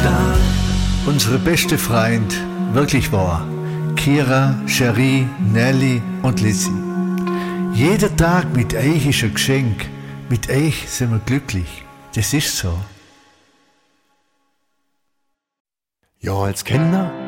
Unsere beste Freund, wirklich wahr, Kira, Cherie, Nelly und Lizzie. Jeder Tag mit euch ist ein Geschenk. Mit euch sind wir glücklich. Das ist so. Ja, als Kellner